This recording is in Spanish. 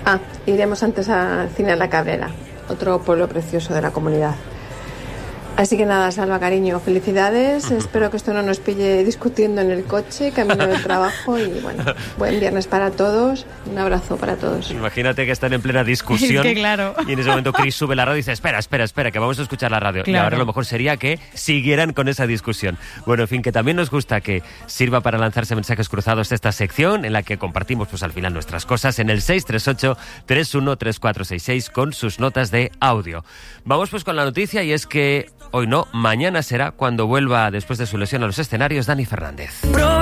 Iremos antes al cine a La Cabrera, otro pueblo precioso de la comunidad. Así que nada, Salva, cariño, felicidades. Espero que esto no nos pille discutiendo en el coche, camino del trabajo. Y bueno, buen viernes para todos. Un abrazo para todos. Imagínate que están en plena discusión. Es que claro. Y en ese momento Chris sube la radio y dice, espera, que vamos a escuchar la radio. Claro. Y ahora lo mejor sería que siguieran con esa discusión. Bueno, en fin, que también nos gusta que sirva para lanzarse mensajes cruzados esta sección en la que compartimos pues al final nuestras cosas en el 638-313466 con sus notas de audio. Vamos pues con la noticia, y es que hoy no, mañana será cuando vuelva después de su lesión a los escenarios Dani Fernández.